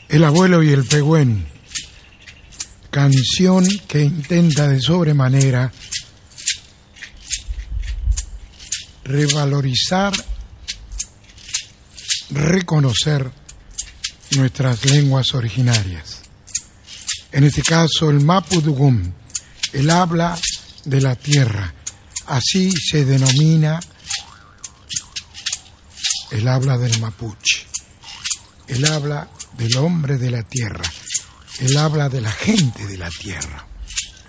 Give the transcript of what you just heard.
El abuelo y el pegüén, canción que intenta de sobremanera revalorizar, reconocer nuestras lenguas originarias. En este caso el mapudungún, el habla de la tierra, así se denomina el habla del mapuche, el habla del hombre de la tierra, el habla de la gente de la tierra.